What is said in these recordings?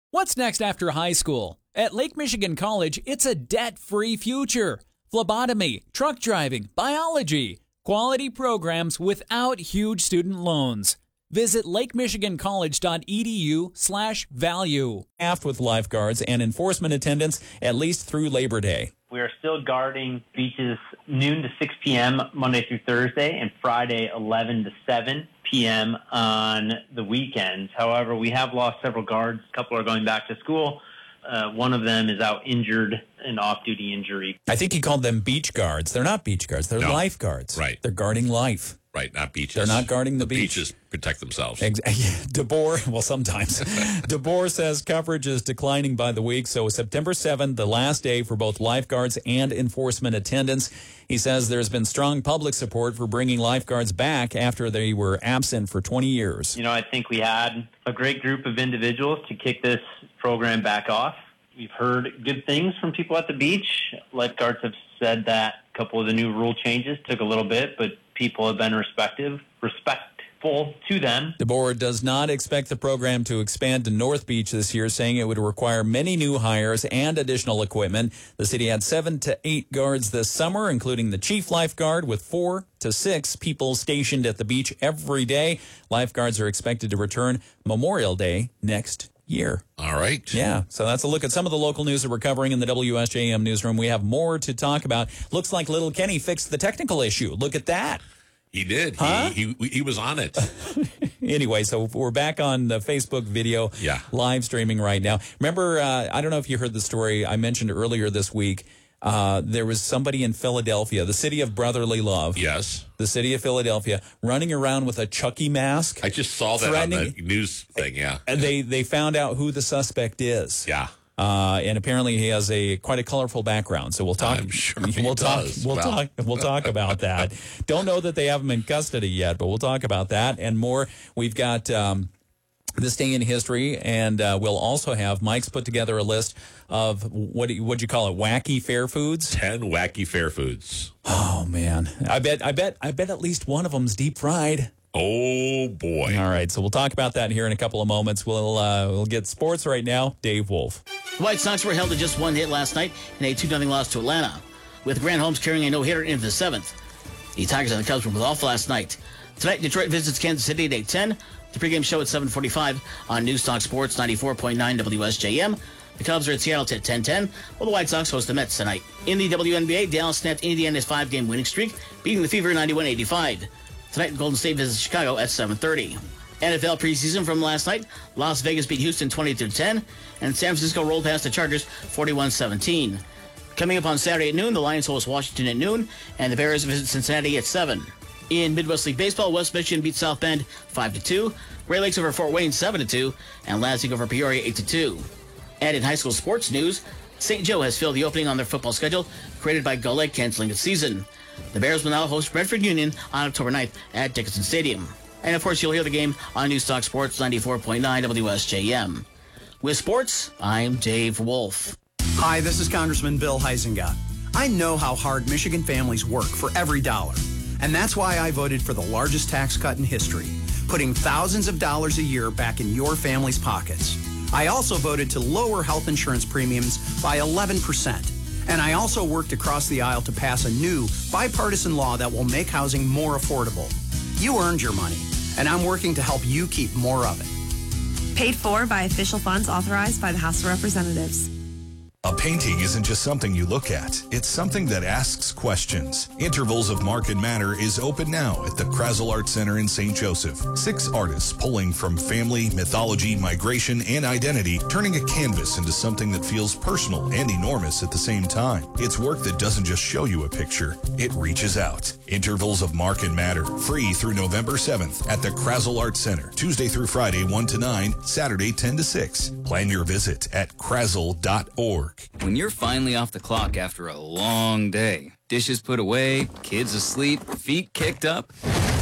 What's next after high school? At Lake Michigan College, it's a debt-free future. Phlebotomy, truck driving, biology, quality programs without huge student loans. Visit lakemichigancollege.edu/value. Staffed with lifeguards and enforcement attendants at least through Labor Day. We are still guarding beaches noon to 6 p.m. Monday through Thursday and Friday 11 to 7 p.m. on the weekends. However, we have lost several guards. A couple are going back to school. One of them is out injured, an off-duty injury. I think he called them beach guards. They're not beach guards. They're lifeguards. Right. They're guarding life. Right, not beaches. They're not guarding the beach. Beaches protect themselves. DeBoer, well, sometimes. DeBoer says coverage is declining by the week, so September 7th, the last day for both lifeguards and enforcement attendants. He says there's been strong public support for bringing lifeguards back after they were absent for 20 years. You know, I think we had a great group of individuals to kick this program back off. We've heard good things from people at the beach. Lifeguards have said that a couple of the new rule changes took a little bit, but people have been respectful to them. DeBoer does not expect the program to expand to North Beach this year, saying it would require many new hires and additional equipment. The city had 7 to 8 guards this summer, including the chief lifeguard, with 4 to 6 people stationed at the beach every day. Lifeguards are expected to return Memorial Day next year. All right. Yeah, so that's a look at some of the local news that we're covering in the WSJM newsroom. We have more to talk about. Looks like Little Kenny fixed the technical issue. Look at that. He did. Huh? He was on it. Anyway, so we're back on the Facebook video live streaming right now. Remember, I don't know if you heard the story I mentioned earlier this week. There was somebody in Philadelphia, the city of brotherly love. Yes. The city of Philadelphia, running around with a Chucky mask. I just saw that on the news thing, yeah. And they found out who the suspect is. Yeah. And apparently he has quite a colorful background. So we'll talk. I'm sure we'll talk about that. Don't know that they have him in custody yet, but we'll talk about that and more. We've got this day in history, and we'll also have Mike's put together a list of what'd you call it? Wacky fair foods. 10 wacky fair foods. Oh man, I bet at least one of them's deep fried. Oh boy! All right, so we'll talk about that here in a couple of moments. We'll get sports right now. Dave Wolf. The White Sox were held to just one hit last night in a 2-0 loss to Atlanta, with Grant Holmes carrying a no-hitter into the 7th. The Tigers and the Cubs were both off last night. Tonight, Detroit visits Kansas City at 8:10. The pregame show at 7:45 on News Talk Sports 94.9 WSJM. The Cubs are at Seattle at 10:10, while the White Sox host the Mets tonight. In the WNBA, Dallas snapped Indiana's 5-game winning streak, beating the Fever 91-85. Tonight, Golden State visits Chicago at 7:30. NFL preseason from last night, Las Vegas beat Houston 20-10, and San Francisco rolled past the Chargers 41-17. Coming up on Saturday at noon, the Lions host Washington at noon, and the Bears visit Cincinnati at 7. In Midwest League Baseball, West Michigan beats South Bend 5-2, Ray Lakes over Fort Wayne 7-2, and Lansing over Peoria 8-2. And in high school sports news, St. Joe has filled the opening on their football schedule created by Gull Lake canceling its season. The Bears will now host Brentford Union on October 9th at Dickinson Stadium. And of course, you'll hear the game on News Talk Sports 94.9 WSJM. With sports, I'm Dave Wolf. Hi, this is Congressman Bill Huizenga. I know how hard Michigan families work for every dollar. And that's why I voted for the largest tax cut in history, putting thousands of dollars a year back in your family's pockets. I also voted to lower health insurance premiums by 11%. And I also worked across the aisle to pass a new bipartisan law that will make housing more affordable. You earned your money, and I'm working to help you keep more of it. Paid for by official funds authorized by the House of Representatives. A painting isn't just something you look at. It's something that asks questions. Intervals of Mark and Matter is open now at the Krazel Art Center in St. Joseph. 6 artists pulling from family, mythology, migration, and identity, turning a canvas into something that feels personal and enormous at the same time. It's work that doesn't just show you a picture, it reaches out. Intervals of Mark and Matter, free through November 7th at the Krazel Art Center, Tuesday through Friday 1 to 9, Saturday 10 to 6. Plan your visit at krazel.org. When you're finally off the clock after a long day, dishes put away, kids asleep, feet kicked up,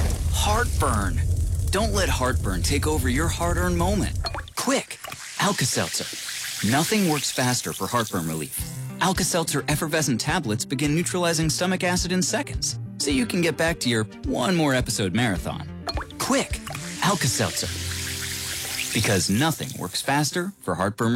heartburn. Don't let heartburn take over your hard-earned moment. Quick, Alka-Seltzer. Nothing works faster for heartburn relief. Alka-Seltzer effervescent tablets begin neutralizing stomach acid in seconds, so you can get back to your one more episode marathon. Quick, Alka-Seltzer. Because nothing works faster for heartburn